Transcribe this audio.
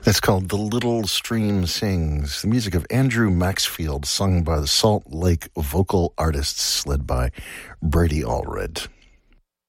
It's called The Little Stream Sings, the music of Andrew Maxfield, sung by the Salt Lake vocal artists led by Brady Allred.